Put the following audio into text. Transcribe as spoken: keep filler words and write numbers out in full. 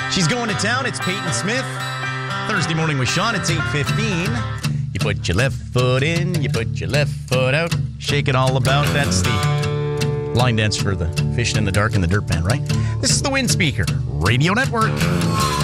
She's going to town. It's Peyton Smith. Thursday morning with Sean. It's eight fifteen. You put your left foot in, you put your left foot out. Shake it all about. That's the line dance for the Fishing in the Dark and the Dirt Band, right? This is the Wind Speaker Radio Network.